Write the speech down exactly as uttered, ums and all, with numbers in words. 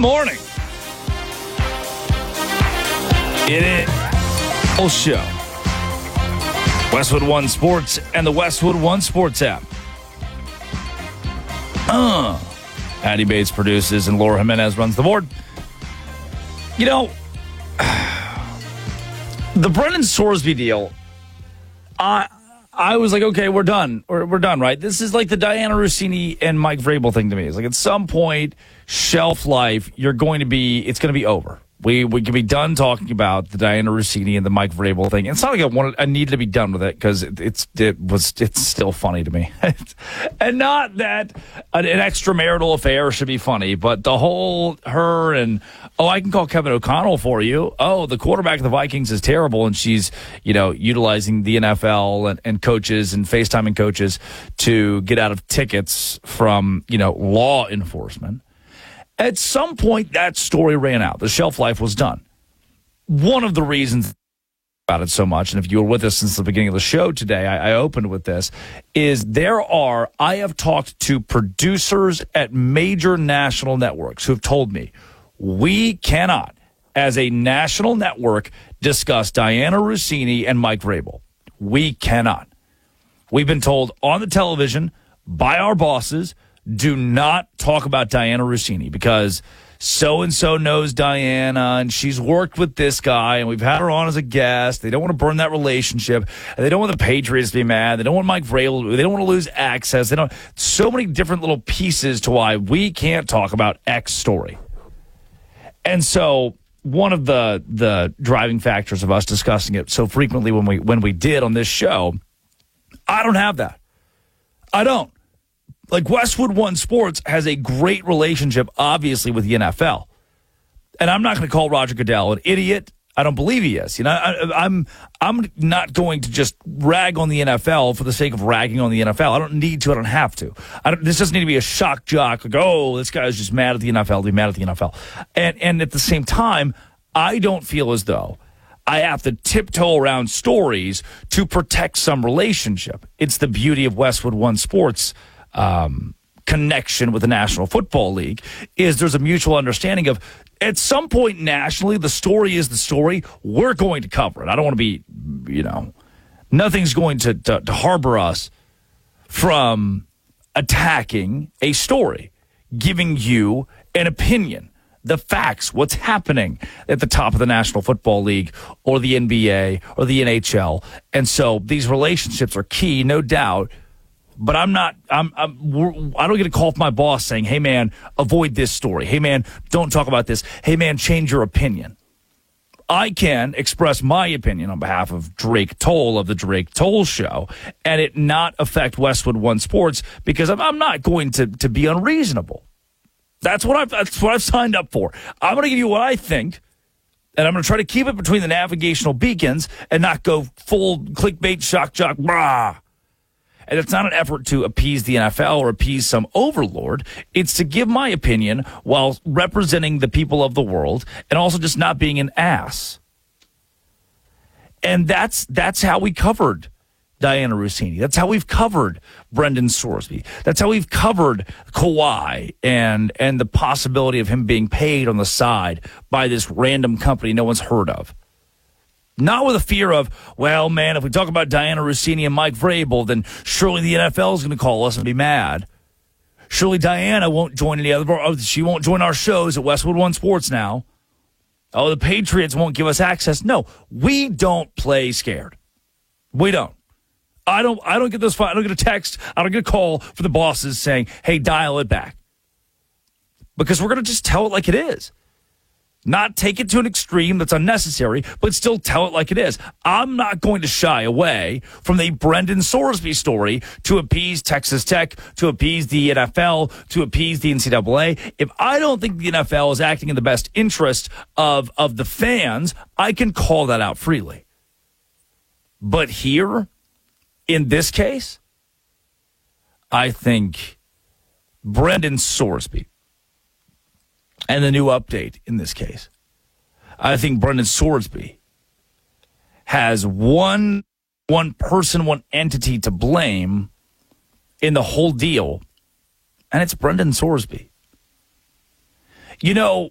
morning. It is a show. Westwood One Sports and the Westwood One Sports app. Uh, Patty Bates produces and Laura Jimenez runs the board. You know, the Brendan Sorsby deal, I I was like, okay, we're done. We're, we're done, right? This is like the Diana Russini and Mike Vrabel thing to me. It's like at some point, shelf life, you're going to be, it's going to be over. We we can be done talking about the Diana Russini and the Mike Vrabel thing. It's not like I wanted, I needed to be done with it because it, it's it was it's still funny to me, and not that an, an extramarital affair should be funny, but the whole her and oh, I can call Kevin O'Connell for you. Oh, the quarterback of the Vikings is terrible, and she's you know utilizing the N F L and, and coaches and FaceTiming coaches to get out of tickets from you know law enforcement. At some point, that story ran out. The shelf life was done. One of the reasons about it so much, and if you were with us since the beginning of the show today, I, I opened with this, is there are, I have talked to producers at major national networks who have told me, we cannot, as a national network, discuss Diana Russini and Mike Vrabel. We cannot. We've been told on the television by our bosses, do not talk about Diana Russini because so-and-so knows Diana and she's worked with this guy and we've had her on as a guest. They don't want to burn that relationship. And they don't want the Patriots to be mad. They don't want Mike Vrabel. They don't want to lose access. They don't. So many different little pieces to why we can't talk about X story. And so one of the the driving factors of us discussing it so frequently when we when we did on this show, I don't have that. I don't. Like, Westwood One Sports has a great relationship, obviously, with the N F L. And I'm not going to call Roger Goodell an idiot. I don't believe he is. You know, I, I'm I'm not going to just rag on the N F L for the sake of ragging on the N F L. I don't need to. I don't have to. I don't, this doesn't need to be a shock jock. Like, oh, this guy's just mad at the N F L. Be mad at the N F L. And and at the same time, I don't feel as though I have to tiptoe around stories to protect some relationship. It's the beauty of Westwood One Sports. Um, connection with the National Football League is there's a mutual understanding of at some point nationally, the story is the story. We're going to cover it. I don't want to be, you know, nothing's going to, to, to harbor us from attacking a story, giving you an opinion, the facts, what's happening at the top of the National Football League or the N B A or the N H L. And so these relationships are key, no doubt. But I'm not, I'm, I'm, I don't get a call from my boss saying, hey, man, avoid this story. Hey, man, don't talk about this. Hey, man, change your opinion. I can express my opinion on behalf of Drake Toll of the Drake Toll Show and it not affect Westwood One Sports because I'm, I'm not going to, to be unreasonable. That's what I've, that's what I've signed up for. I'm going to give you what I think, and I'm going to try to keep it between the navigational beacons and not go full clickbait, shock jock, brah. And it's not an effort to appease the N F L or appease some overlord. It's to give my opinion while representing the people of the world and also just not being an ass. And that's that's how we covered Diana Russini. That's how we've covered Brendan Sorsby. That's how we've covered Kawhi and, and the possibility of him being paid on the side by this random company no one's heard of. Not with a fear of, well, man, if we talk about Diana Russini and Mike Vrabel, then surely the N F L is going to call us and be mad. Surely Diana won't join any other, oh, she won't join our shows at Westwood One Sports now. Oh, the Patriots won't give us access. No, we don't play scared. We don't. I don't. I don't get those. I don't get a text. I don't get a call from the bosses saying, "Hey, dial it back," because we're going to just tell it like it is. Not take it to an extreme that's unnecessary, but still tell it like it is. I'm not going to shy away from the Brendan Sorsby story to appease Texas Tech, to appease the N F L, to appease the N C double A. If I don't think the N F L is acting in the best interest of, of the fans, I can call that out freely. But here, in this case, I think Brendan Sorsby, and the new update in this case, I think Brendan Sorsby has one one person, one entity to blame in the whole deal, and it's Brendan Sorsby. You know,